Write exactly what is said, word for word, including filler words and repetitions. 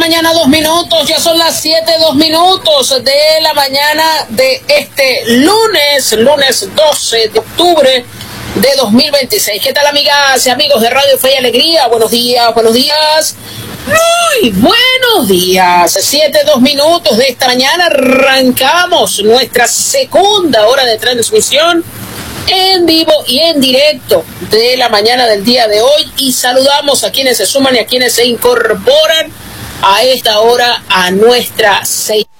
mañana, dos minutos, ya son las siete, dos minutos de la mañana de este lunes, lunes doce de octubre de dos mil veintiséis. ¿Qué tal, amigas y amigos de Radio Fe y Alegría? Buenos días, buenos días, muy buenos días. Siete, dos minutos de esta mañana, arrancamos nuestra segunda hora de transmisión en vivo y en directo de la mañana del día de hoy, y saludamos a quienes se suman y a quienes se incorporan a esta hora a nuestra seis.